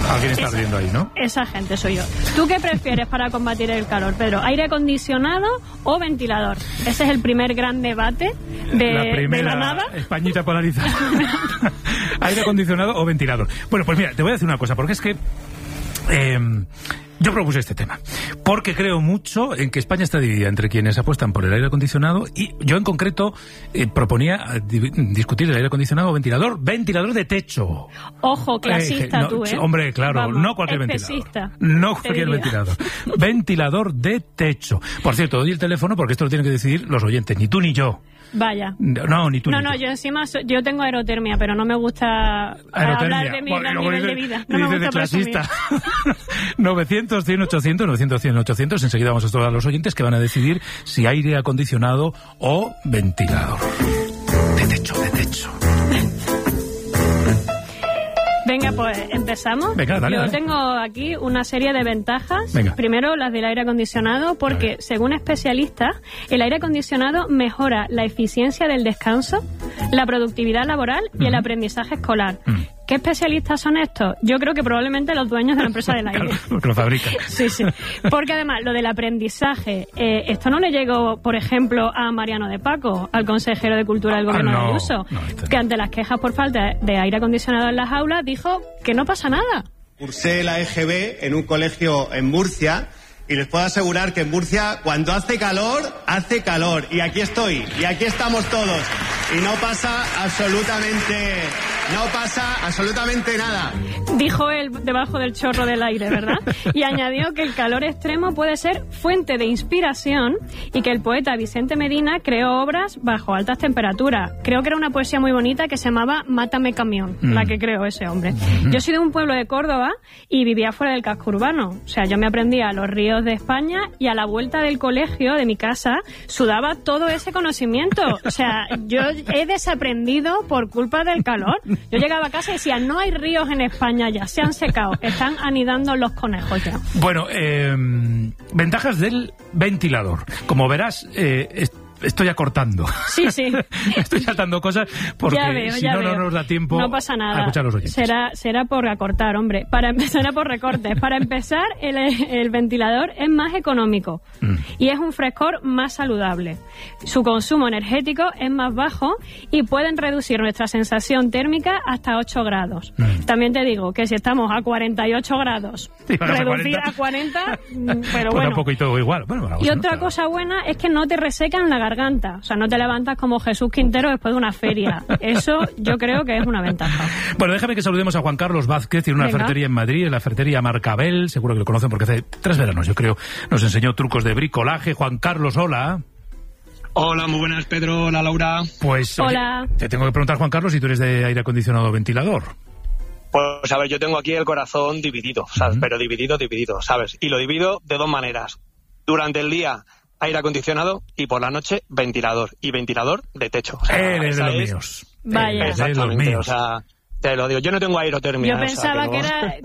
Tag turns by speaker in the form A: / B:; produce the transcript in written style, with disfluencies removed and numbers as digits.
A: Alguien está ardiendo ahí, ¿no?
B: Esa gente soy yo. ¿Tú qué prefieres para combatir el calor, Pedro? ¿Aire acondicionado o ventilador? Ese es el primer gran debate de la nada.
A: Españita polarizada. ¿Aire acondicionado o ventilador? Bueno, pues mira, te voy a decir una cosa, porque es que yo propuse este tema porque creo mucho en que España está dividida entre quienes apuestan por el aire acondicionado y yo en concreto proponía discutir el aire acondicionado o ventilador de techo.
B: Ojo, clasista tú, ¿eh?
A: Hombre, claro,
B: vamos,
A: no cualquier
B: especista,
A: ventilador. No cualquier ventilador. Ventilador de techo. Por cierto, doy el teléfono porque esto lo tienen que decidir los oyentes, ni tú ni yo.
B: Vaya.
A: No, ni tú.
B: No,
A: ni tú.
B: yo encima yo tengo aerotermia, pero no me gusta hablar de mi nivel de vida. No me gusta presumir. 900, 100, 800, 900, 100, 800. Enseguida vamos a estar a los oyentes que van a decidir si aire acondicionado o ventilador. De techo. Venga, pues empezamos.
A: Venga, dale,
B: Yo tengo aquí una serie de ventajas.
A: Venga.
B: Primero, las del aire acondicionado, porque según especialistas, el aire acondicionado mejora la eficiencia del descanso, la productividad laboral y el aprendizaje escolar. ¿Qué especialistas son estos? Yo creo que probablemente los dueños de la empresa del aire.
A: Claro, porque lo fabrican.
B: Sí. Porque además, lo del aprendizaje, esto no le llegó, por ejemplo, a Mariano de Paco, al consejero de Cultura del Gobierno de Ayuso, que ante las quejas por falta de aire acondicionado en las aulas, dijo que no pasa nada.
C: Cursé la EGB en un colegio en Murcia y les puedo asegurar que en Murcia cuando hace calor, y aquí estoy, y aquí estamos todos, y no pasa absolutamente nada.
B: Dijo él debajo del chorro del aire, ¿verdad? Y añadió que el calor extremo puede ser fuente de inspiración y que el poeta Vicente Medina creó obras bajo altas temperaturas. Creo que era una poesía muy bonita que se llamaba Mátame camión, la que creó ese hombre. Yo soy de un pueblo de Córdoba y vivía fuera del casco urbano. O sea, yo me aprendía los ríos de España y a la vuelta del colegio, de mi casa, sudaba todo ese conocimiento. O sea, yo he desaprendido por culpa del calor. Yo llegaba a casa y decía, no hay ríos en España ya, se han secado, están anidando los conejos ya.
A: Bueno, ventajas del ventilador. Como verás, estoy acortando.
B: Sí.
A: Estoy saltando cosas porque no nos da tiempo.
B: No pasa nada.
A: A escuchar a los oyentes.
B: Será por acortar, hombre. Será por recortes. Para empezar, el ventilador es más económico y es un frescor más saludable. Su consumo energético es más bajo y pueden reducir nuestra sensación térmica hasta 8 grados. También te digo que si estamos a 48 grados, reducir a 40, pero bueno.
A: Un poquito igual. Bueno,
B: y otra cosa buena es que no te resecan la garganta. O sea, no te levantas como Jesús Quintero después de una feria. Eso yo creo que es una ventaja.
A: Bueno, déjame que saludemos a Juan Carlos Vázquez, tiene una ferretería en Madrid, en la ferretería Marcabel, seguro que lo conocen porque hace 3 veranos, yo creo, nos enseñó trucos de bricolaje. Juan Carlos, hola.
D: Hola, muy buenas, Pedro. Hola, Laura.
A: Pues,
B: hola.
A: Oye, te tengo que preguntar, Juan Carlos, si tú eres de aire acondicionado o ventilador.
D: Pues, a ver, yo tengo aquí el corazón dividido, ¿sabes? Pero dividido, ¿sabes? Y lo divido de 2 maneras. Durante el día, aire acondicionado, y por la noche, ventilador. Y ventilador de techo. O sea,
A: eres de los míos.
B: Vaya.
D: Exactamente, o sea, te lo digo. Yo no tengo aerotermia.
B: Yo pensaba que era